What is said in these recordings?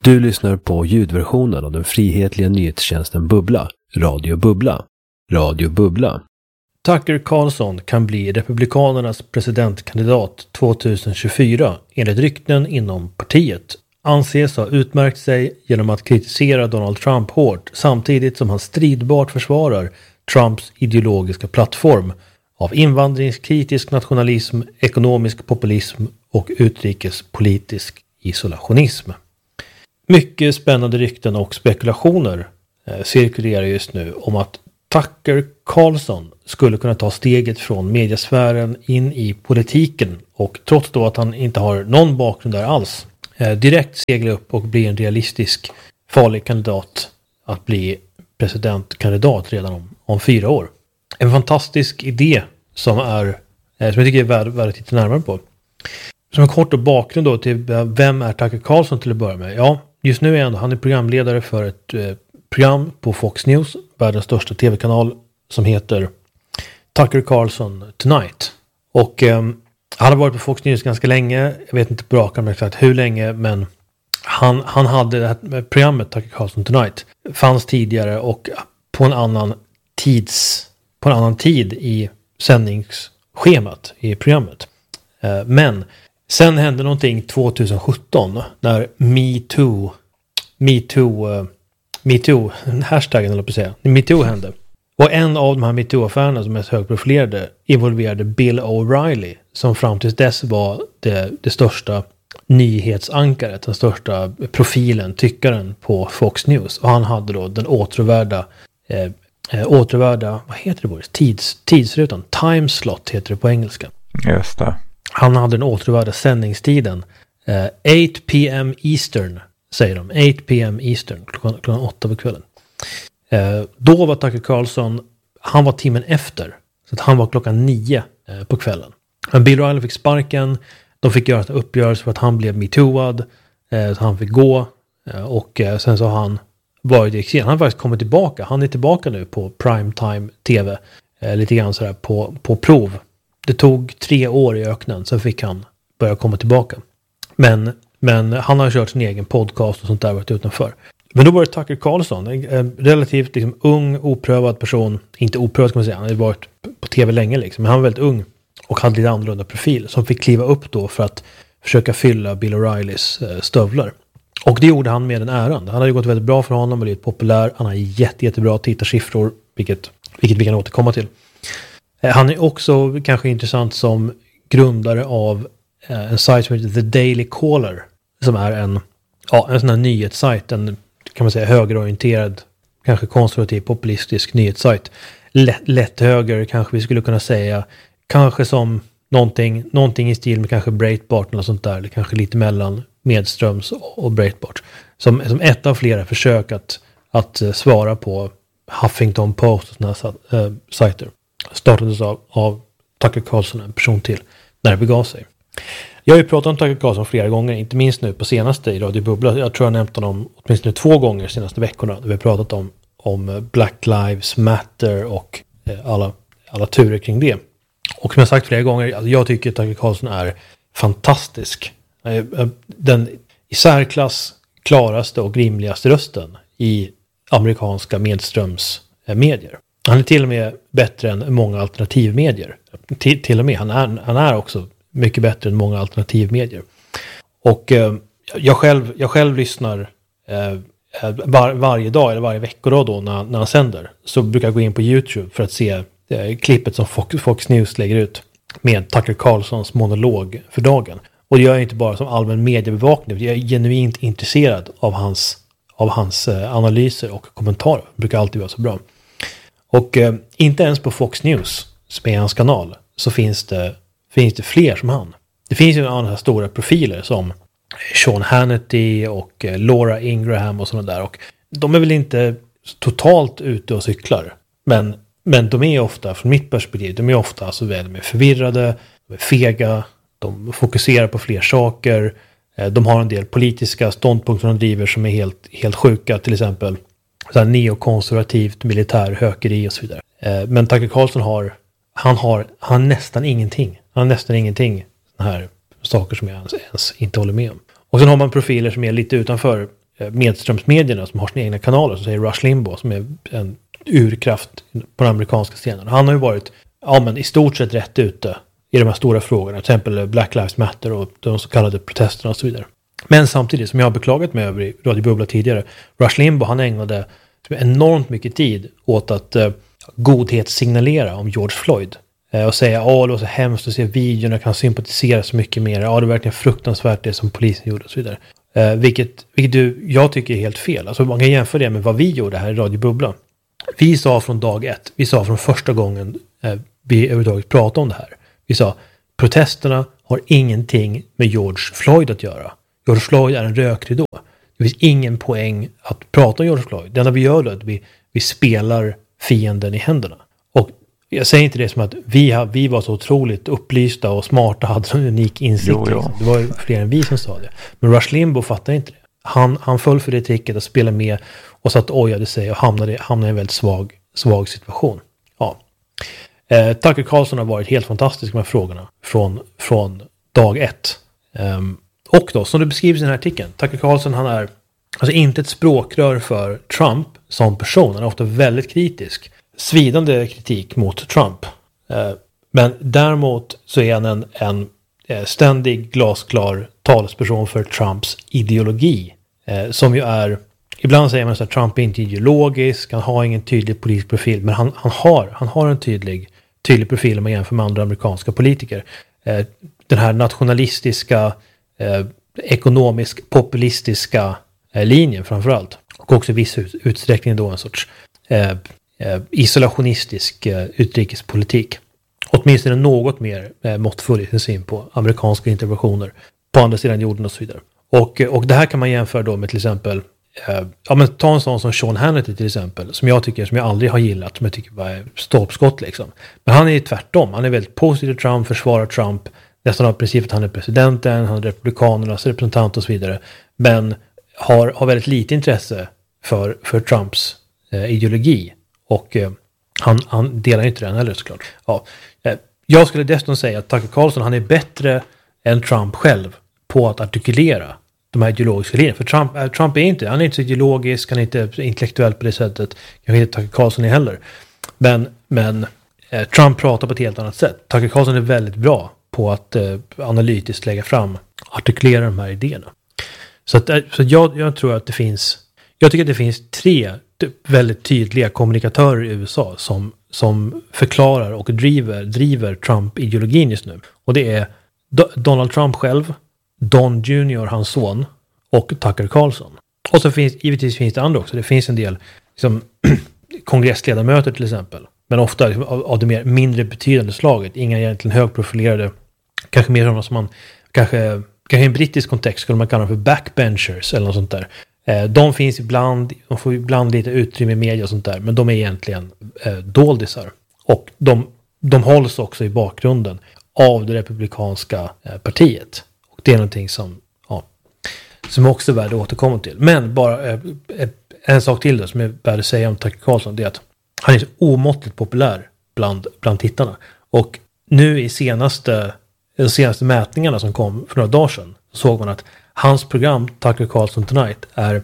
Du lyssnar på ljudversionen av den frihetliga nyhetstjänsten Bubbla, Radio Bubbla. Radio Bubbla. Tucker Carlson kan bli Republikanernas presidentkandidat 2024 enligt rykten inom partiet. Anses ha utmärkt sig genom att kritisera Donald Trump hårt samtidigt som han stridbart försvarar Trumps ideologiska plattform av invandringskritisk nationalism, ekonomisk populism och utrikespolitisk isolationism. Mycket spännande rykten och spekulationer cirkulerar just nu om att Tucker Carlson skulle kunna ta steget från mediasfären in i politiken och trots då att han inte har någon bakgrund där alls direkt segla upp och bli en realistisk farlig kandidat att bli presidentkandidat redan om 4 år. En fantastisk idé som jag tycker är värd att titta närmare på. Som en kort bakgrund då till vem är Tucker Carlson till att börja med? Ja, just nu är han är programledare för ett program på Fox News, världens största tv-kanal, som heter Tucker Carlson Tonight. Och han har varit på Fox News ganska länge. Jag vet inte på rak arm exakt hur länge, men han hade det här programmet Tucker Carlson Tonight fanns tidigare och på en annan tid i sändningsschemat i programmet. Men sen hände någonting 2017 när MeToo, hashtaggen eller på att säga, MeToo hände. Och en av de här MeToo-affärerna som mest högprofilerade involverade Bill O'Reilly som fram tills dess var det största nyhetsankaret, den största profilen, tyckaren på Fox News. Och han hade då den återvärda, vad heter det Boris? Tidsrutan, time slot heter det på engelska. Just det. Han hade den återvärda sändningstiden 8 p.m. Eastern, säger de. 8 p.m. Eastern, klockan 8 på kvällen. Då var Tucker Carlson, han var timmen efter. Så att han var klockan 9 på kvällen. Men Bill O'Reilly fick sparken. De fick göra en uppgörelse för att han blev MeTooad. Så han fick gå. Och sen så har han varit i exil. Han har faktiskt kommit tillbaka. Han är tillbaka nu på primetime tv. Lite grann sådär på prov. Det tog 3 år i öknen. Sen fick han börja komma tillbaka. Men han har kört sin egen podcast och sånt där varit utanför. Men då var det Tucker Carlson, en relativt liksom, ung, oprövad person. Inte oprövad kan man säga, han hade varit på tv länge liksom. Men han var väldigt ung och hade lite annorlunda profil. Som fick kliva upp då för att försöka fylla Bill O'Reillys stövlar. Och det gjorde han med den äran. Han hade gått väldigt bra för honom och blivit populär. Han har jättebra tittarsiffror, vilket vi kan återkomma till. Han är också kanske intressant som grundare av en sajt som heter The Daily Caller, som är en sån här nyhetssajt, en kan man säga högerorienterad, kanske konservativ, populistisk nyhetssajt. Lätt höger kanske vi skulle kunna säga, kanske som någonting i stil med kanske Breitbart eller sånt där, eller kanske lite mellan Medströms och Breitbart. Som ett av flera försök att svara på Huffington Post och såna här sajter. Startades av Tucker Carlson, en person till, när det begav sig. Jag har ju pratat om Tucker Carlson flera gånger, inte minst nu på senaste i Radio Bubbla. Jag tror jag nämnt honom åtminstone 2 gånger de senaste veckorna. Där vi har pratat om Black Lives Matter och alla turer kring det. Och som jag sagt flera gånger, alltså jag tycker att Tucker Carlson är fantastisk. Den i särklass klaraste och rimligaste rösten i amerikanska medströmsmedier. Han är till och med bättre än många alternativmedier. Till och med, han är också mycket bättre än många alternativmedier. Och jag själv lyssnar varje dag eller varje veckodag då när han sänder. Så brukar jag gå in på YouTube för att se klippet som Fox News lägger ut med Tucker Carlsons monolog för dagen. Och det gör jag inte bara som allmän mediebevakning. Jag är genuint intresserad av hans analyser och kommentarer. Det brukar alltid vara så bra. Och inte ens på Fox News, som är hans kanal, så finns det fler som han. Det finns ju andra stora profiler som Sean Hannity och Laura Ingraham och sådana där. Och de är väl inte totalt ute och cyklar. Men de är ofta, från mitt perspektiv, de är ofta alltså väldigt förvirrade, de är fega, de fokuserar på fler saker. De har en del politiska ståndpunkter de driver som är helt sjuka, till exempel så här neokonservativt militär hökeri och så vidare. Men Tucker Carlson har nästan ingenting. Han har nästan ingenting såna här saker som jag ens inte håller med om. Och sen har man profiler som är lite utanför medströmsmedierna som har sina egna kanaler, så säger Rush Limbaugh, som är en urkraft på den amerikanska scenen. Han har ju varit i stort sett rätt ute i de här stora frågorna, till exempel Black Lives Matter och de så kallade protesterna och så vidare. Men samtidigt, som jag har beklagat mig över i Radio Bubbla tidigare, Rush Limbaugh, han ägnade enormt mycket tid åt att godhetssignalera om George Floyd. Och säga, det var så hemskt att se videon, jag kan sympatisera så mycket mer. Ja, det är verkligen fruktansvärt det som polisen gjorde och så vidare. Vilket jag tycker är helt fel. Alltså man kan jämföra det med vad vi gjorde här i Radio Bubbla. Vi sa från dag ett, vi sa från första gången vi överhuvudtaget pratade om det här. Vi sa, protesterna har ingenting med George Floyd att göra. George Floyd är en rökridå. Det finns ingen poäng att prata om George Floyd. Det enda vi gör då är att vi spelar fienden i händerna. Och jag säger inte det som att vi var så otroligt upplysta och smarta, hade en unik insikt. Liksom. Det var ju fler än vi som sa det. Men Rush Limbaugh fattar inte det. Han föll för det tricket att spela med och satt och ojade sig och hamnade i en väldigt svag situation. Ja. Tucker Carlson har varit helt fantastisk med frågorna från dag ett. Och då, som det beskrivs i den här artikeln, Tucker Carlson, han är alltså inte ett språkrör för Trump som person. Han är ofta väldigt kritisk. Svidande kritik mot Trump. Men däremot så är han en ständig glasklar talesperson för Trumps ideologi. Som ju är, ibland säger man att Trump är inte ideologisk, han har ingen tydlig politisk profil, men han har en tydlig profil om man jämför med andra amerikanska politiker. Den här nationalistiska, ekonomisk, populistiska linjen framförallt. Och också i viss utsträckning då en sorts isolationistisk utrikespolitik. Åtminstone något mer måttfull i sin syn på amerikanska interventioner på andra sidan jorden och så vidare. Och det här kan man jämföra då med till exempel ta en sån som Sean Hannity till exempel, som jag aldrig har gillat, som jag tycker var stolpskott liksom. Men han är ju tvärtom, han är väldigt positiv till Trump, försvarar Trump nästan av princip att han är presidenten, han är republikanernas representant och så vidare, men har väldigt lite intresse för Trumps ideologi, och han delar inte den heller såklart. Ja. Jag skulle dessutom säga att Tucker Carlson, han är bättre än Trump själv på att artikulera de här ideologiska linjerna. För Trump är inte så ideologisk, han är inte intellektuell på det sättet. Jag vet inte Tucker Carlson är heller. Men Trump pratar på ett helt annat sätt. Tucker Carlson är väldigt bra på att analytiskt lägga fram, artikulera de här idéerna. Så jag tror att det finns, jag tycker att det finns 3 väldigt tydliga kommunikatörer i USA som förklarar och driver Trump-ideologin just nu. Och det är Donald Trump själv, Don Jr., hans son, och Tucker Carlson. Och så givetvis finns det andra också. Det finns en del liksom, kongressledamöter till exempel. Men ofta av det mindre betydande slaget. Inga egentligen högprofilerade. Kanske mer sådana som man kanske i en brittisk kontext skulle man kalla dem för backbenchers eller något sånt där. De finns ibland, de får ibland lite utrymme i media och sånt där. Men de är egentligen doldisar. Och de hålls också i bakgrunden av det republikanska partiet. Och det är någonting som också är värd att återkomma till. Men bara en sak till då, som är värd att säga om Tucker Carlson, det är att han är så omåttligt populär bland tittarna. Och nu i de senaste mätningarna som kom för några dagar sedan, såg man att hans program Tucker Carlson Tonight är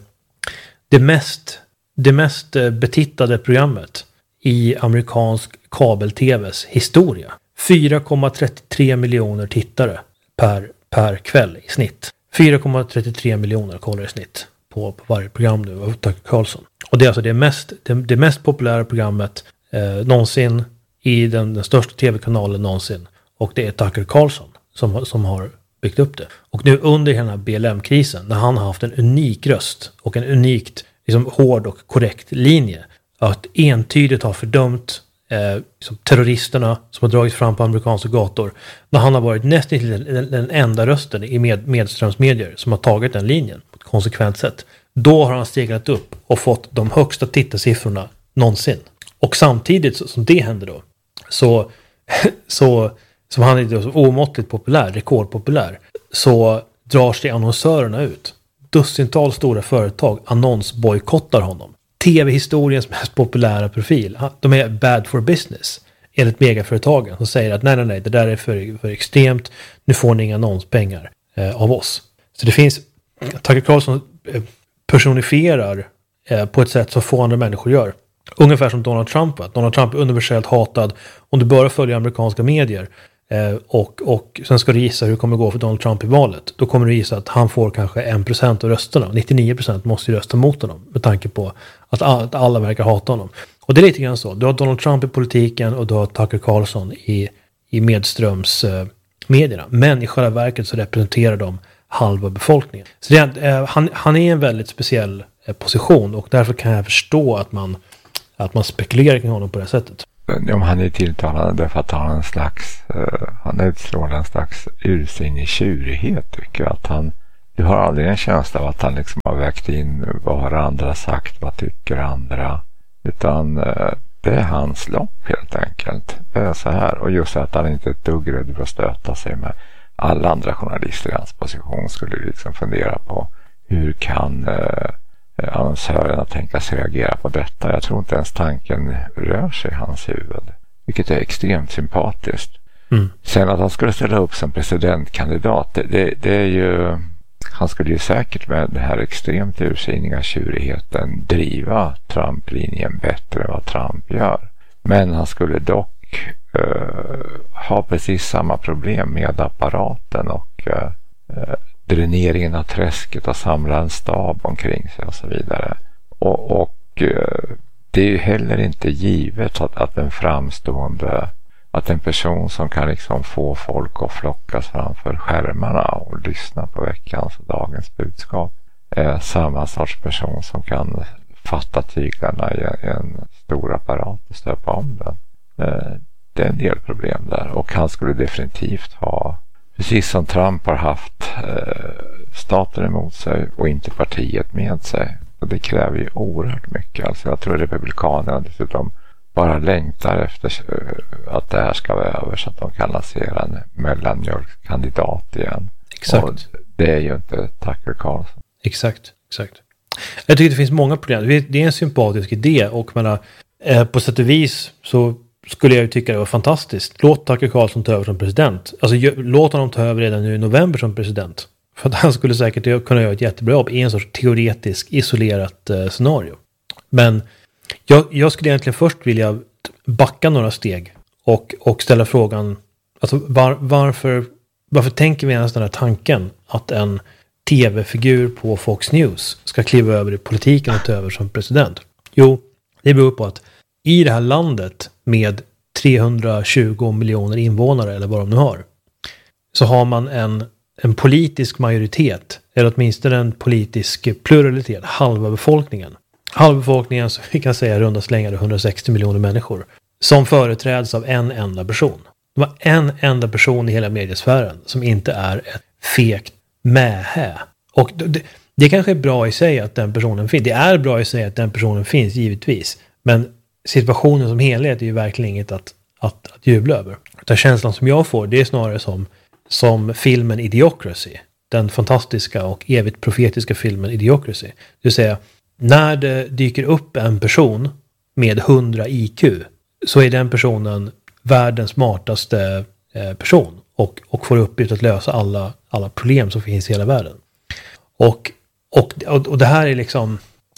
det mest betittade programmet i amerikansk kabel-tvs historia. 4,33 miljoner tittare per kväll i snitt. 4,33 miljoner kollar i snitt på varje program nu av Tucker Carlson. Och det är alltså det mest populära programmet någonsin i den största tv-kanalen någonsin. Och det är Tucker Carlson som har byggt upp det. Och nu under hela BLM-krisen, när han har haft en unik röst och en unikt liksom, hård och korrekt linje, att entydigt har fördömt liksom, terroristerna som har dragit fram på amerikanska gator, när han har varit nästan den enda rösten i medströmsmedier som har tagit den linjen på ett konsekvent sätt. Då har han stegrat upp och fått de högsta tittarsiffrorna någonsin. Och samtidigt som det händer då, så som han är då så omåttligt populär, rekordpopulär, så drar sig annonsörerna ut. Dussintals stora företag annonsbojkottar honom. TV-historiens mest populära profil, de är bad for business enligt megaföretagen, som säger att nej, det där är för extremt, nu får ni inga annonspengar av oss. Så det finns, Tucker Carlson personifierar på ett sätt som få andra människor gör. Ungefär som Donald Trump. Donald Trump är universellt hatad. Om du bara följer amerikanska medier och sen ska du gissa hur det kommer gå för Donald Trump i valet. Då kommer du gissa att han får kanske 1% av rösterna. 99% måste ju rösta mot honom med tanke på att alla verkar hata honom. Och det är lite grann så. Du har Donald Trump i politiken och du har Tucker Carlson i medströms medierna. Men i själva verket så representerar de halva befolkningen. Så han är i en väldigt speciell position och därför kan jag förstå att man spekulerar kring honom på det sättet. Om han är tilltalande därför att han utstrålar en slags ursinnig tjurighet, tycker jag. Att du har aldrig en känsla av att han liksom har vägt in vad har andra sagt, vad tycker andra, utan det är hans lopp helt enkelt. Det är så här, och just att han inte är ett dugg rädd för att stöta sig med alla andra journalister i hans position skulle liksom fundera på hur kan annonsörerna tänka sig reagera på detta. Jag tror inte ens tanken rör sig i hans huvud, vilket är extremt sympatiskt. Sen att han skulle ställa upp som presidentkandidat, det är ju, han skulle ju säkert med den här extremt ursinniga tjurigheten driva Trump-linjen bättre än vad Trump gör. Men han skulle dock ha precis samma problem med apparaten och dräneringen av träsket och samla en stab omkring sig och så vidare. Och det är ju heller inte givet att en person som kan liksom få folk att flockas framför skärmarna och lyssna på veckans och dagens budskap är samma sorts person som kan fatta tyglarna i en stor apparat och stöpa om den. Det är en del problem där, och han skulle definitivt ha, precis som Trump har haft, staten emot sig och inte partiet med sig. Och det kräver ju oerhört mycket. Alltså jag tror republikanerna dessutom bara längtar efter att det här ska vara över så att de kan lansera en mellanmjölkskandidat igen. Exakt. Och det är ju inte Tucker Carlson. Exakt. Jag tycker det finns många problem. Det är en sympatisk idé och på sätt och vis så skulle jag ju tycka det var fantastiskt. Låt Tucker Carlson ta över som president. Alltså låt honom ta över redan nu i november som president. För att han skulle säkert kunna göra ett jättebra jobb i en sorts teoretisk isolerat scenario. Men jag skulle egentligen först vilja backa några steg och ställa frågan, alltså varför tänker vi ens den här tanken att en tv-figur på Fox News ska kliva över i politiken och ta över som president? Jo, det beror på att i det här landet med 320 miljoner invånare eller vad de nu har, så har man en politisk majoritet, eller åtminstone en politisk pluralitet, halva befolkningen. Halva befolkningen, så vi kan säga runda slängar 160 miljoner människor, som företräds av en enda person. Det var en enda person i hela mediesfären som inte är ett fekt mähä. Och det kanske är bra i sig att den personen finns. Det är bra i sig att den personen finns, givetvis. Men situationen som helhet är ju verkligen inget att jubla över. Den känslan som jag får, det är snarare som filmen Idiocracy. Den fantastiska och evigt profetiska filmen Idiocracy. Det vill säga, när det dyker upp en person med 100 IQ så är den personen världens smartaste person och får uppgift att lösa alla problem som finns i hela världen. Och det här är liksom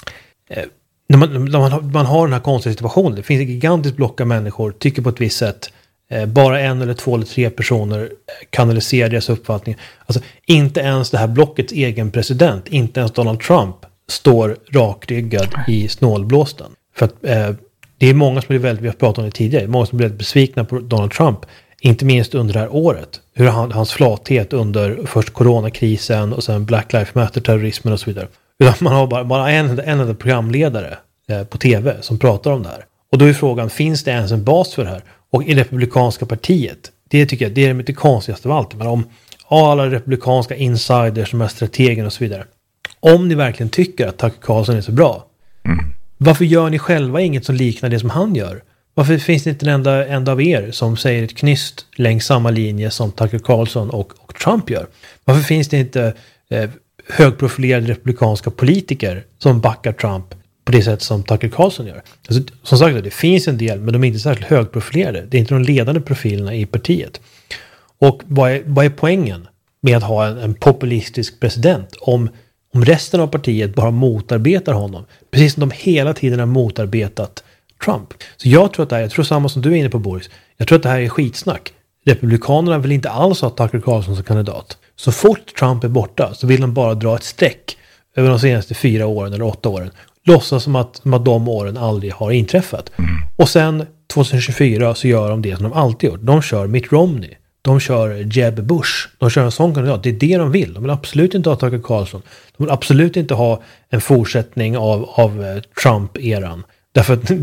när man har den här konstiga situationen, det finns ett gigantiskt block av människor, tycker på ett visst sätt, bara en eller två eller tre personer kanaliserar deras uppfattning. Alltså inte ens det här blockets egen president, inte ens Donald Trump står rakryggad i snålblåsten. För att det är många som blir väldigt, vi har pratat om det tidigare, många som blir väldigt besvikna på Donald Trump, inte minst under det här året. Hur hans flathet under först coronakrisen och sen Black Lives Matter-terrorismen och så vidare. Man har bara en enda programledare på tv som pratar om det här. Och då är frågan, finns det ens en bas för det här? Och i republikanska partiet, det tycker jag, det är det mycket konstigaste av allt. Men om alla republikanska insiders som är strateger och så vidare. Om ni verkligen tycker att Tucker Carlson är så bra, varför gör ni själva inget som liknar det som han gör? Varför finns det inte en enda av er som säger ett knyst längs samma linje som Tucker Carlson och Trump gör? Varför finns det inte högprofilerade republikanska politiker som backar Trump på det sätt som Tucker Carlson gör? Alltså, som sagt, det finns en del, men de är inte särskilt högprofilerade. Det är inte de ledande profilerna i partiet. Och vad är poängen med att ha en populistisk president om om resten av partiet bara motarbetar honom. Precis som de hela tiden har motarbetat Trump. Så jag tror samma som du är inne på, Boris. Jag tror att det här är skitsnack. Republikanerna vill inte alls ha Tucker Carlson som kandidat. Så fort Trump är borta så vill de bara dra ett streck över de senaste 4 åren eller 8 åren. Låtsas som att de åren aldrig har inträffat. Och sen 2024 så gör de det som de alltid gjort. De kör Mitt Romney. De kör Jeb Bush. De kör en sån kandidat. Det är det de vill. De vill absolut inte ha Tucker Carlson. De vill absolut inte ha en fortsättning av Trump-eran. Därför att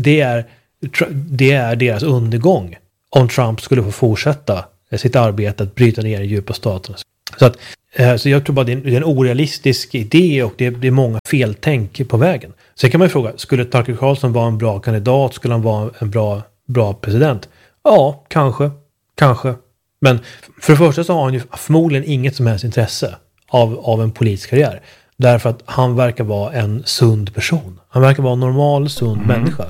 det är deras undergång om Trump skulle få fortsätta sitt arbete att bryta ner i djupa staterna. Så jag tror bara det är en orealistisk idé och det är många feltänk på vägen. Sen kan man ju fråga, skulle Tucker Carlson vara en bra kandidat? Skulle han vara en bra president? Ja, kanske. Men för det första så har han ju förmodligen inget som helst intresse av en politisk karriär. Därför att han verkar vara en sund person. Han verkar vara en normal, sund människa.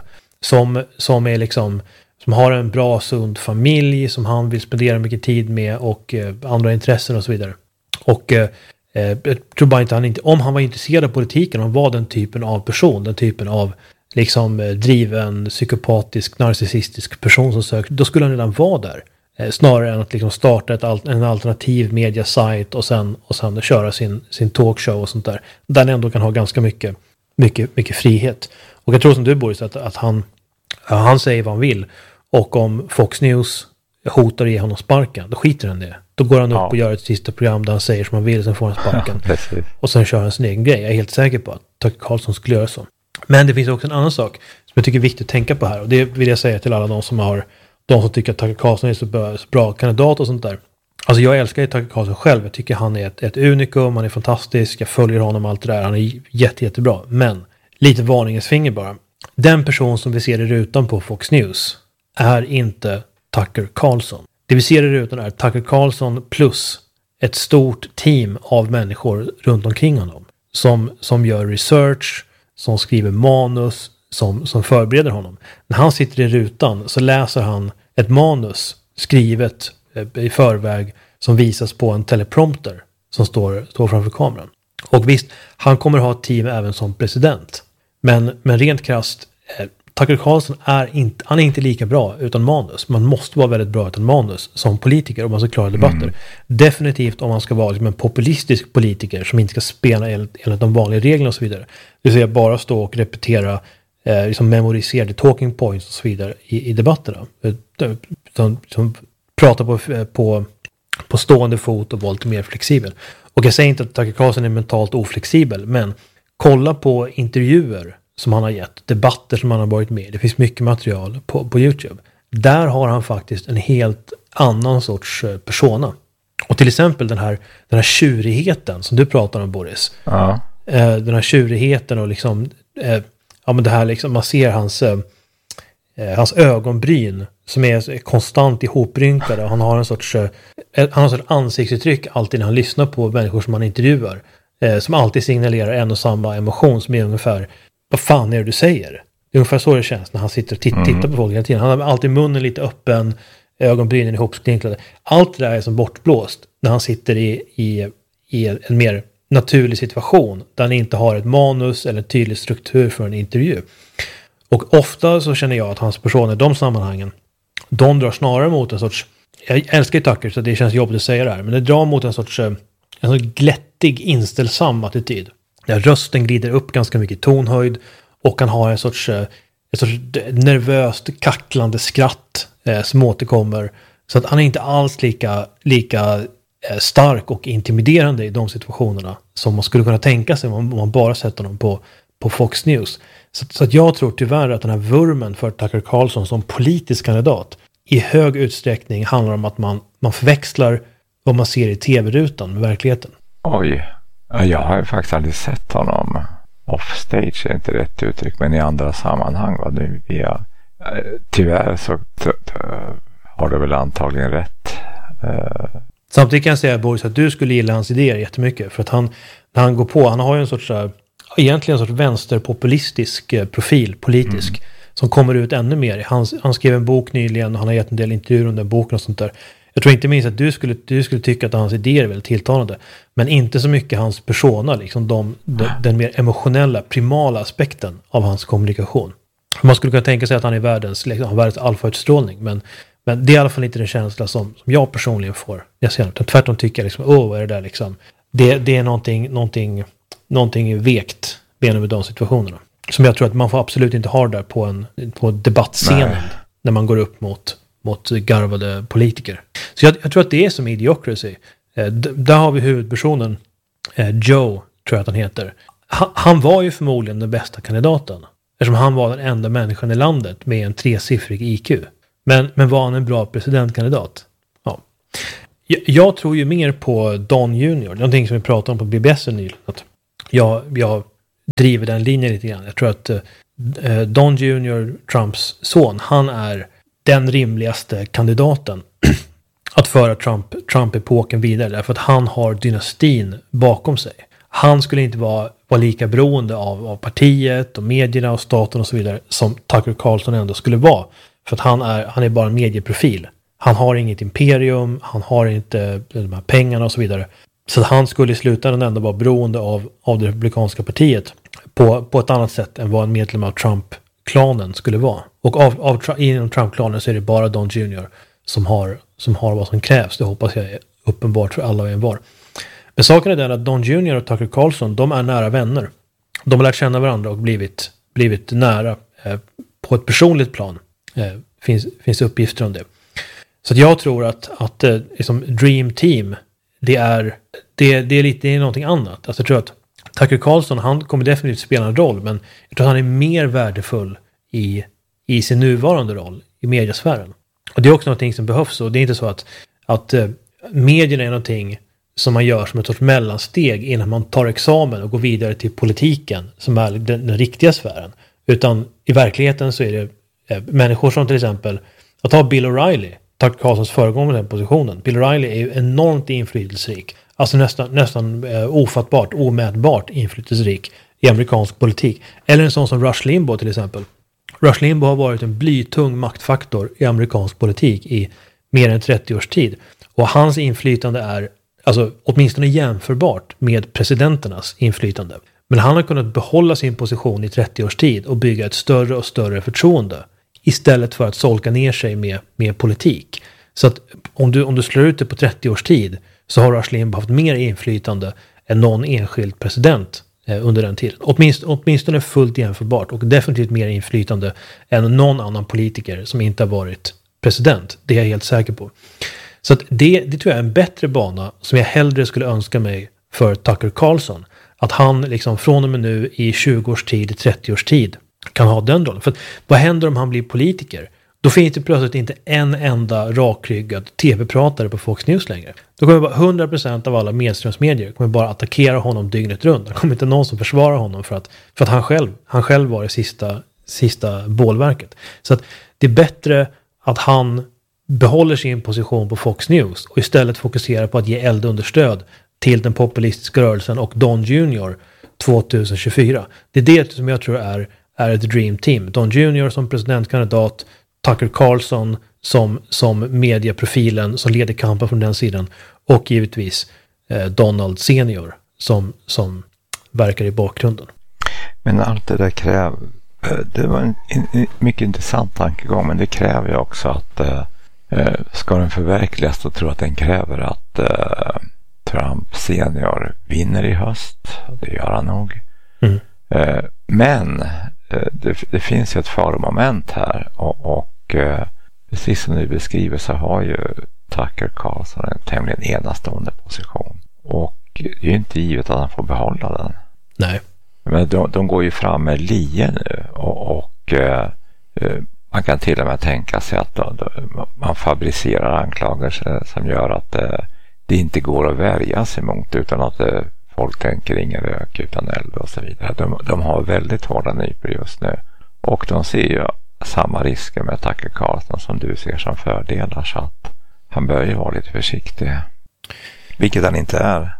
Som är liksom, som har en bra, sund familj. Som han vill spendera mycket tid med. Och andra intressen och så vidare. Och jag tror bara inte om han var intresserad av politiken. Om han var den typen av person. Den typen av liksom driven, psykopatisk, narcissistisk person som söker. Då skulle han redan vara där. Snarare än att liksom starta en alternativ mediasajt och sen köra sin talkshow och sånt där. Där han ändå kan ha ganska mycket frihet. Och jag tror som du, Boris, att han säger vad han vill. Och om Fox News hotar att ge honom sparken, då skiter han det. Då går han upp och gör ett sista program där han säger som han vill, sen får han sparken. Och sen kör han sin egen grej. Jag är helt säker på att Tucker Carlson skulle göra så. Men det finns också en annan sak som jag tycker är viktigt att tänka på här. Och det vill jag säga till alla de som tycker att Tucker Carlson är så bra kandidat och sånt där. Alltså jag älskar ju Tucker Carlson själv. Jag tycker han är ett unikum, han är fantastisk. Jag följer honom allt det där. Han är jättebra. Men lite varningens finger bara. Den person som vi ser i rutan på Fox News är inte Tucker Carlson. Det vi ser i rutan är Tucker Carlson plus ett stort team av människor runt omkring honom. Som gör research, som skriver manus, som förbereder honom. När han sitter i rutan så läser han ett manus skrivet i förväg som visas på en teleprompter som står framför kameran. Och visst, han kommer ha ett team även som president. Men rent krasst, Tucker Carlson är inte lika bra utan manus. Man måste vara väldigt bra utan manus som politiker om man ska klara debatter. Definitivt om man ska vara liksom en populistisk politiker som inte ska spela enligt de vanliga reglerna och så vidare. Det vill säga bara stå och repetera liksom memoriserade talking points och så vidare i debatterna. Som pratar på stående fot och vara lite mer flexibel. Och jag säger inte att Tucker Carlson är mentalt oflexibel, men kolla på intervjuer som han har gett, debatter som han har varit med. Det finns mycket material på YouTube. Där har han faktiskt en helt annan sorts persona. Och till exempel den här tjurigheten som du pratar om, Boris. Ja. Den här tjurigheten och liksom men det här liksom, man ser hans ögonbryn som är konstant ihoprynkade och han har en sorts ansiktsuttryck alltid när han lyssnar på människor som han intervjuar. Som alltid signalerar en och samma emotion som är ungefär, vad fan är det du säger? Det är ungefär så det känns när han sitter och tittar på folk hela tiden. Han har alltid munnen lite öppen, ögonbrynen ihopskrynklade. Allt det där är som bortblåst när han sitter i en mer naturlig situation där han inte har ett manus eller en tydlig struktur för en intervju. Och ofta så känner jag att hans personer i de sammanhangen, de drar snarare mot en sorts, jag älskar ju Tucker så det känns jobbigt att säga det här, men det drar mot en sorts glättig, inställsam attityd. Där rösten glider upp ganska mycket i tonhöjd och han har en sorts nervöst kacklande skratt som återkommer. Så att han är inte alls lika stark och intimiderande i de situationerna som man skulle kunna tänka sig om man bara sätter honom på Fox News. Så att jag tror tyvärr att den här vurmen för Tucker Carlson som politisk kandidat i hög utsträckning handlar om att man förväxlar vad man ser i tv-rutan med verkligheten. Oj, jag har ju faktiskt aldrig sett honom offstage, är inte rätt uttryck, men i andra sammanhang. Tyvärr så har du väl antagligen rätt. Samtidigt kan jag säga, Boris, att du skulle gilla hans idéer jättemycket. För att när han går på, han har ju en sorts, egentligen en sorts vänsterpopulistisk profil, politisk, som kommer ut ännu mer. Han skrev en bok nyligen och han har gett en del intervjuer om den boken och sånt där. Jag tror inte minst att du skulle tycka att hans idéer är väldigt tilltalande. Men inte så mycket hans persona, liksom den mer emotionella, primala aspekten av hans kommunikation. Man skulle kunna tänka sig att han är världens alfautstrålning, men det är i alla fall inte den känsla som jag personligen får. Jag ser det. Tvärtom tycker jag liksom, vad är det där liksom? Det är någonting vekt med de situationerna. Som jag tror att man får absolut inte ha där på debattscenen. Nej. När man går upp mot garvade politiker. Så jag tror att det är som Idiocracy. Där har vi huvudpersonen Joe, tror jag att han heter. Han var ju förmodligen den bästa kandidaten. Eftersom han var den enda människan i landet med en 3-siffrig IQ. Men var han en bra presidentkandidat? Ja. Jag tror ju mer på Don Jr. Någonting som vi pratade om på BBS nyligen. Att jag driver den linjen lite grann. Jag tror att Don Jr., Trumps son, han är den rimligaste kandidaten att föra Trump-epoken vidare. Därför att han har dynastin bakom sig. Han skulle inte vara lika beroende av partiet och medierna och staten och så vidare som Tucker Carlson ändå skulle vara. För att han är bara en medieprofil. Han har inget imperium, han har inte de här pengarna och så vidare. Så att han skulle i slutändan ändå vara beroende av det republikanska partiet på ett annat sätt än vad en medlem av Trump-klanen skulle vara. Och inom Trump-klanen så är det bara Don Jr. som har vad som krävs. Det hoppas jag är uppenbart för alla och envar. Men saken är den att Don Jr. och Tucker Carlson, de är nära vänner. De har lärt känna varandra och blivit nära på ett personligt plan. Finns uppgifter om det. Så att jag tror att liksom Dream Team, det är någonting annat. Alltså jag tror att Tucker Carlson, han kommer definitivt spela en roll, men jag tror att han är mer värdefull i sin nuvarande roll i mediasfären. Och det är också någonting som behövs, och det är inte så att medierna är någonting som man gör som ett sorts mellansteg innan man tar examen och går vidare till politiken som är den riktiga sfären. Utan i verkligheten så är det människor som till exempel, att ta Bill O'Reilly, Tucker Carlsons föregångare i den positionen. Bill O'Reilly är ju enormt inflytelserik. Alltså nästan ofattbart, omätbart inflytelserik i amerikansk politik. Eller en sån som Rush Limbaugh till exempel. Rush Limbaugh har varit en blytung maktfaktor i amerikansk politik i mer än 30 års tid. Och hans inflytande är alltså åtminstone jämförbart med presidenternas inflytande. Men han har kunnat behålla sin position i 30 års tid och bygga ett större och större förtroende istället för att solka ner sig med politik. Så att om du slår ut det på 30 års tid så har Rush Limbaugh haft mer inflytande än någon enskild president under den tiden. Åtminstone fullt jämförbart, och definitivt mer inflytande än någon annan politiker som inte har varit president. Det är jag helt säker på. Så att det tror jag är en bättre bana som jag hellre skulle önska mig för Tucker Carlson. Att han liksom från och med nu i 20 års tid, i 30 års tid kan ha den rollen. För vad händer om han blir politiker? Då finns det plötsligt inte en enda rakryggad tv-pratare på Fox News längre. Då kommer bara 100% av alla medströmsmedier kommer bara attackera honom dygnet runt. Det kommer inte någon som försvarar honom för att han själv var det sista bålverket. Så att det är bättre att han behåller sin position på Fox News och istället fokuserar på att ge eldunderstöd till den populistiska rörelsen och Don Jr. 2024. Det är det som jag tror är ett dream team. Don Jr. som presidentkandidat, Tucker Carlson som medieprofilen som leder kampen från den sidan, och givetvis Donald Senior som verkar i bakgrunden. Men allt det där kräver, det var en mycket intressant tankegång, men det kräver ju också att ska den förverkligas, då tror jag att den kräver att Trump senior vinner i höst. Det gör han nog. Mm. Men det finns ju ett faromoment här och precis som du beskriver så har ju Tucker Carlson en tämligen enastående position. Och det är ju inte givet att han får behålla den. Nej. Men de går ju fram med lie nu och man kan till och med tänka sig att man fabricerar anklagelser som gör att det inte går att värja sig mot, utan att folk tänker ingen rök utan eld och så vidare. De har väldigt hårda nypor just nu. Och de ser ju samma risker med Tucker Carlson som du ser som fördelar, så att han bör ju vara lite försiktig. Vilket han inte är.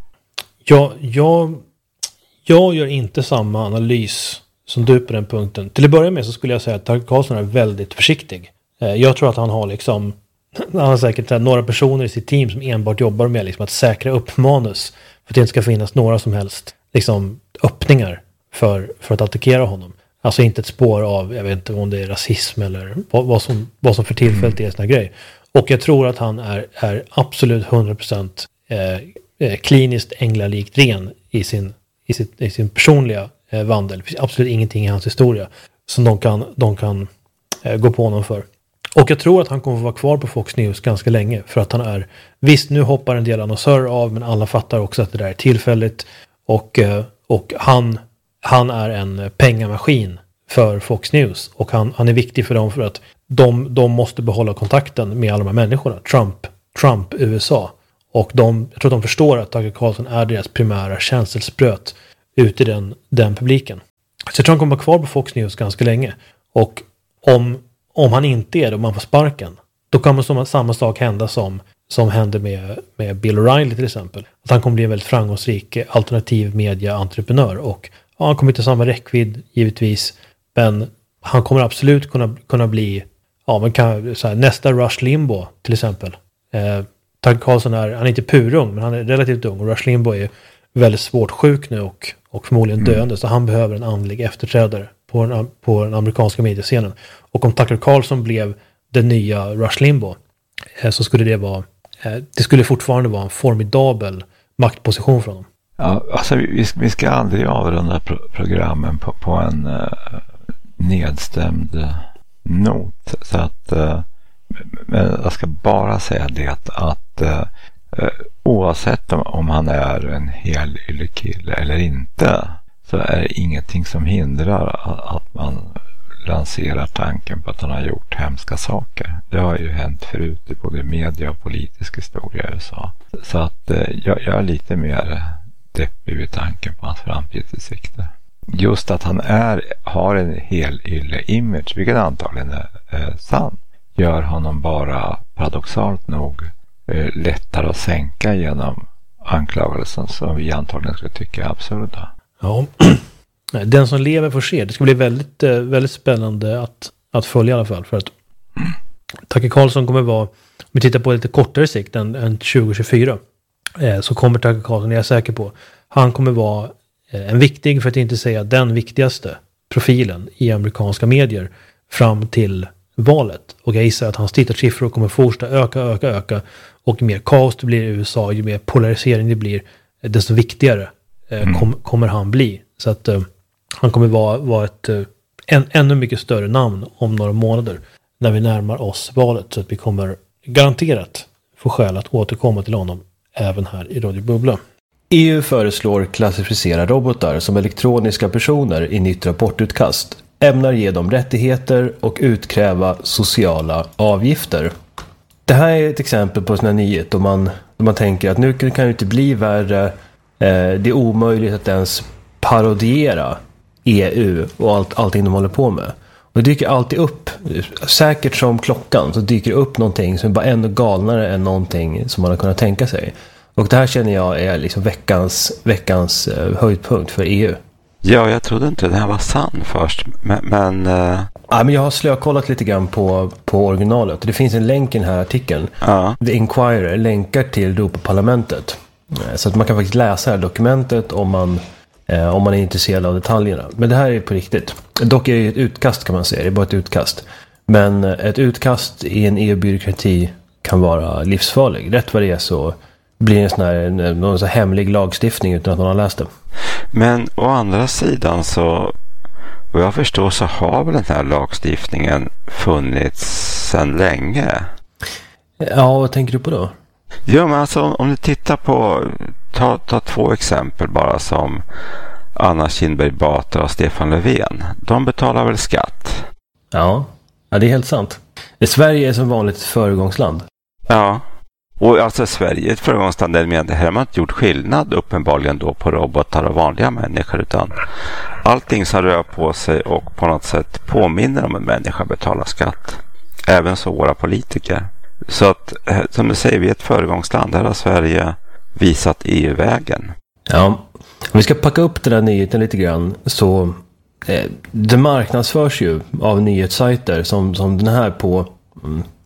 Jag gör inte samma analys som du på den punkten. Till att börja med så skulle jag säga att Tucker Carlson är väldigt försiktig. Jag tror att han har liksom han har säkert några personer i sitt team som enbart jobbar med liksom, att säkra upp manus. För att det inte ska finnas några som helst liksom, öppningar för att attackera honom. Alltså inte ett spår av, jag vet inte om det är rasism eller vad som för tillfället är en sån här grej. Och jag tror att han är absolut 100% kliniskt änglalikt ren i sin personliga vandel. Det finns absolut ingenting i hans historia som de kan gå på honom för. Och jag tror att han kommer att vara kvar på Fox News ganska länge. För att han är, visst nu hoppar en del annonsörer av, men alla fattar också att det där är tillfälligt. Och han är en pengamaskin för Fox News. Och han är viktig för dem för att de måste behålla kontakten med alla de här människorna. Trump USA. Och jag tror att de förstår att Tucker Carlson är deras primära känselspröt ut i den publiken. Så jag tror han kommer vara kvar på Fox News ganska länge. Och om han inte är det, om han får sparken, då kommer samma sak hända som hände med Bill O'Reilly till exempel. Att han kommer bli en väldigt framgångsrik alternativ media-entreprenör. Och ja, han kommer inte ha samma räckvidd givetvis, men han kommer absolut kunna bli nästa Rush Limbaugh till exempel. Tucker Carlson han är inte purung, men han är relativt ung. Och Rush Limbaugh är väldigt svårt sjuk nu och förmodligen döende. Så han behöver en andlig efterträdare på den amerikanska mediescenen. Och om Tucker Carlson blev den nya Rush Limbaugh så skulle det skulle fortfarande vara en formidabel maktposition för honom. Ja, alltså vi ska aldrig avrunda programmen på en nedstämd not. Så att men jag ska bara säga det att oavsett om han är en helylle kille eller inte, så är det ingenting som hindrar att man lanserar tanken på att han har gjort hemska saker. Det har ju hänt förut i både media och politisk historia i USA. Så att jag är lite mer deppig vid tanken på hans framtidsutsikter. Just att han har en helylle-image, vilket antagligen är sant, gör honom bara paradoxalt nog lättare att sänka genom anklagelsen som vi antagligen skulle tycka är absurda. Ja, den som lever får se. Det ska bli väldigt, väldigt spännande att följa i alla fall. För att Tucker Carlson kommer vara, om vi tittar på lite kortare sikt än 2024, så kommer Tucker Carlson, jag är säker på, han kommer vara en viktig, för att inte säga den viktigaste profilen i amerikanska medier fram till valet. Och jag gissar att hans tittarsiffror kommer fortsätta öka. Och ju mer kaos det blir i USA, ju mer polarisering det blir, desto viktigare kommer han bli. Så att han kommer vara ett ännu mycket större namn om några månader när vi närmar oss valet. Så att vi kommer garanterat få skäl att återkomma till honom även här i Radio Bubbla. EU föreslår klassificera robotar som elektroniska personer i nytt rapportutkast. Ämnar ge dem rättigheter och utkräva sociala avgifter. Det här är ett exempel på en sån här nyhet då man tänker att nu kan det inte bli värre. Det är omöjligt att ens parodiera EU och allting de håller på med. Och det dyker alltid upp, säkert som klockan, så dyker det upp någonting som är bara ännu galnare än någonting som man har kunnat tänka sig. Och det här känner jag är liksom veckans höjdpunkt för EU. Ja, jag trodde inte det här var sann först, men... Ja, men jag har slökollat lite grann på originalet. Det finns en länk i den här artikeln. Ja. The Inquirer länkar till Europaparlamentet. Så att man kan faktiskt läsa det här dokumentet om man är intresserad av detaljerna. Men det här är på riktigt. Dock är det ett utkast kan man säga, det är bara ett utkast. Men ett utkast i en EU-byråkrati kan vara livsfarlig. Rätt vad det är så blir det någon sån här hemlig lagstiftning utan att någon har läst det. Men å andra sidan så, vad jag förstår så har väl den här lagstiftningen funnits sedan länge. Ja, vad tänker du på då? Ja, men alltså om du tittar på, ta två exempel bara som Anna Kinberg Batra och Stefan Löfven. De betalar väl skatt? Ja, det är helt sant. Sverige är som vanligt ett föregångsland. Ja. Och alltså Sverige är ett föregångsland där det här har man inte gjort skillnad uppenbarligen då på robotar och vanliga människor, utan allting som rör på sig och på något sätt påminner om en människa betalar skatt. Även så våra politiker. Så att, som du säger, vi är ett föregångsland. Där har Sverige visat EU-vägen. Ja, om vi ska packa upp den här nyheten lite grann så det marknadsförs ju av nyhetssajter som den här på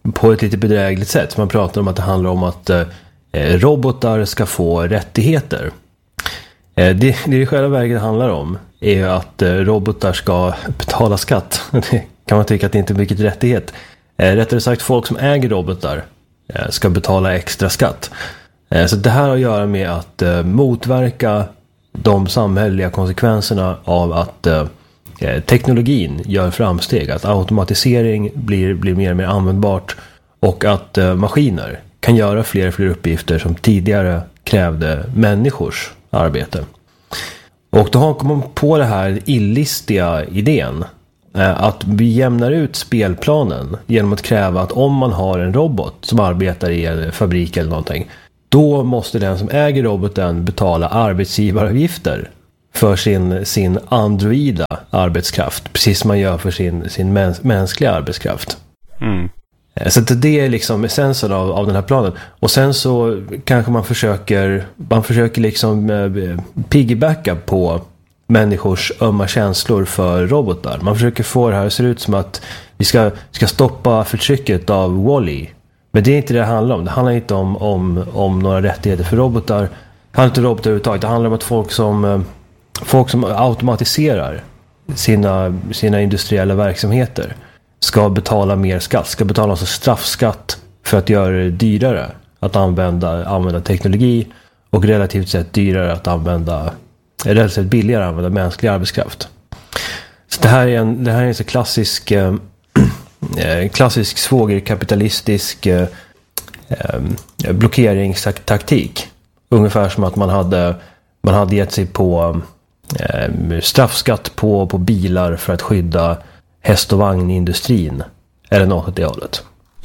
på ett lite bedrägligt sätt. Man pratar om att det handlar om att robotar ska få rättigheter. Det i själva verket handlar om är att robotar ska betala skatt. Det kan man tycka att det inte är mycket rättighet. Rättare sagt, folk som äger robotar ska betala extra skatt. Så det här har att göra med att motverka de samhälleliga konsekvenserna av att teknologin gör framsteg. Att automatisering blir mer och mer användbart och att maskiner kan göra fler och fler uppgifter som tidigare krävde människors arbete. Och då har man kommit på det här illistiga idén att vi jämnar ut spelplanen genom att kräva att om man har en robot som arbetar i en fabrik eller någonting, då måste den som äger roboten betala arbetsgivaravgifter för sin androida arbetskraft, precis som man gör för sin mänskliga arbetskraft. Mm. Så det är liksom essensen av den här planen. Och sen så kanske man försöker liksom piggybacka på människors ömma känslor för robotar. Man försöker få det här att se ut som att vi ska stoppa förtrycket av Wall-E. Men det är inte det handlar om. Det handlar inte om några rättigheter för robotar. Det handlar inte om robotar överhuvudtaget. Det handlar om att folk som automatiserar sina industriella verksamheter ska betala mer skatt. Ska betala alltså straffskatt för att göra det dyrare att använda teknologi och relativt sett dyrare att relativt sett billigare att använda mänsklig arbetskraft. Så det här är en så klassisk svågerkapitalistisk blockeringstaktik. Ungefär som att man hade gett sig på straffskatt på bilar för att skydda häst- och vagnindustrin eller något åt det hållet.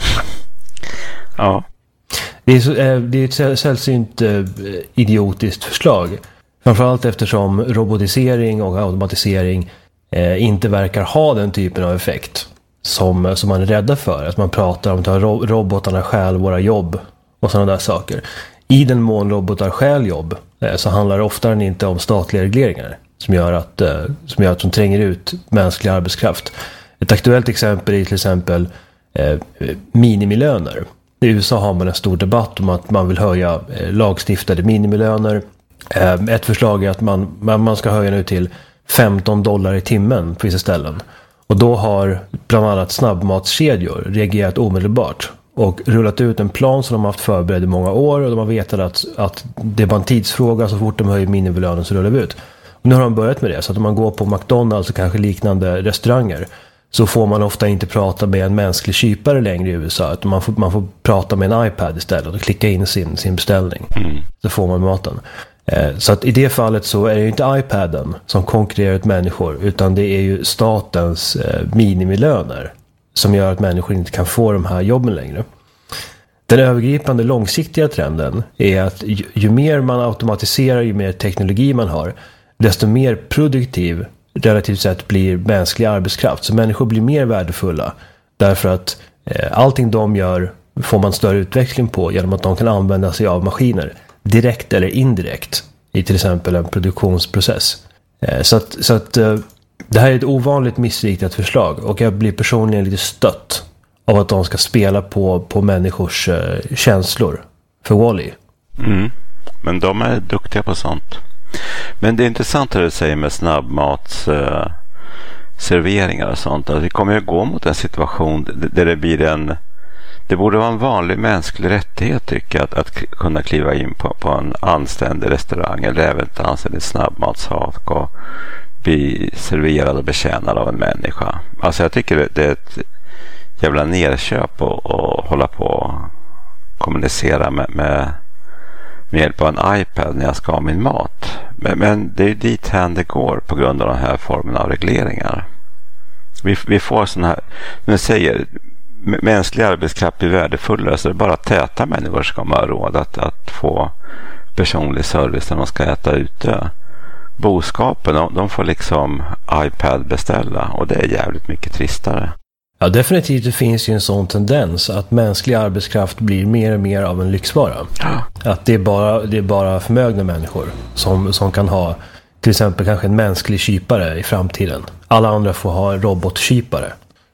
Ja. Det är ett sällsynt idiotiskt förslag. Framförallt eftersom robotisering och automatisering inte verkar ha den typen av effekt som man är rädda för. Att man pratar om att robotarna stjäl våra jobb och sådana där saker. I den mån robotar stjäl jobb så handlar det ofta inte om statliga regleringar som gör att de tränger ut mänsklig arbetskraft. Ett aktuellt exempel är till exempel minimilöner. I USA har man en stor debatt om att man vill höja lagstiftade minimilöner. Ett förslag är att man ska höja nu till $15 i timmen på vissa ställen. Och då har bland annat snabbmatskedjor reagerat omedelbart och rullat ut en plan som de har haft förberedd i många år, och de har vetat att det var en tidsfråga, så fort de höjer minimilönen så rullar vi ut. Och nu har de börjat med det, så att om man går på McDonald's och kanske liknande restauranger så får man ofta inte prata med en mänsklig kypare längre i USA, utan man får prata med en iPad istället och klicka in sin beställning. Så får man maten. Så att i det fallet så är det ju inte iPaden som konkurrerar ut människor, utan det är ju statens minimilöner som gör att människor inte kan få de här jobben längre. Den övergripande långsiktiga trenden är att ju mer man automatiserar, ju mer teknologi man har, desto mer produktiv relativt sett blir mänsklig arbetskraft. Så människor blir mer värdefulla därför att allting de gör får man större utveckling på genom att de kan använda sig av maskiner direkt eller indirekt i till exempel en produktionsprocess. Så att det här är ett ovanligt missriktat förslag, och jag blir personligen lite stött av att de ska spela på människors känslor för Wall-E. Men de är duktiga på sånt. Men det är intressant det du säger med snabbmatsserveringar och sånt. Att vi kommer ju gå mot en situation där det blir det borde vara en vanlig mänsklig rättighet, tycker jag, att kunna kliva in på en anständig restaurang eller även ett anständigt snabbmatshak och bli serverad och betjänad av en människa. Alltså jag tycker det är ett jävla nerköp och hålla på och kommunicera med hjälp av en iPad när jag ska ha min mat. Men det är ju dit hän det går på grund av den här formen av regleringar. Vi får sådana här, när jag säger mänsklig arbetskraft blir värdefullare, så det är bara täta människor som kommer ha råd att få personlig service när de ska äta ute. Boskapen, de får liksom iPad beställa, och det är jävligt mycket tristare. Ja, definitivt. Det finns ju en sån tendens att mänsklig arbetskraft blir mer och mer av en lyxvara. Ja. Att det är bara förmögna människor som kan ha till exempel kanske en mänsklig kypare i framtiden. Alla andra får ha en robotkypare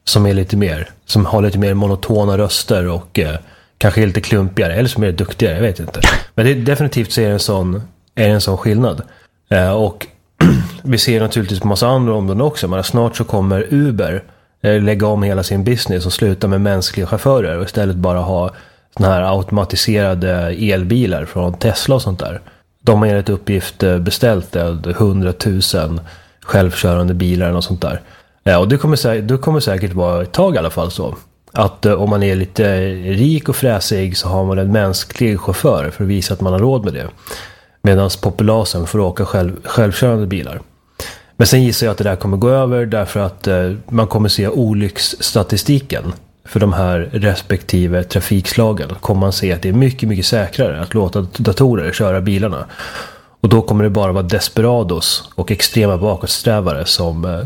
som är lite mer, som har lite mer monotona röster och kanske är lite klumpigare eller som är duktigare, jag vet inte. Men det är definitivt så är det en sån skillnad. Och vi ser naturligtvis på massa andra områden också, men snart så kommer Uber lägga om hela sin business och sluta med mänskliga chaufförer och istället bara ha såna här automatiserade elbilar från Tesla och sånt där. De har enligt uppgift beställt 100 000 självkörande bilar och sånt där. Och det kommer säkert vara ett tag i alla fall så. Att om man är lite rik och fräsig så har man en mänsklig chaufför för att visa att man har råd med det. Medan populasen får åka självkörande bilar. Men sen gissar jag att det där kommer gå över därför att man kommer se olycksstatistiken för de här respektive trafikslagen. Kommer man se att det är mycket, mycket säkrare att låta datorer köra bilarna. Och då kommer det bara vara desperados och extrema bakåtsträvare som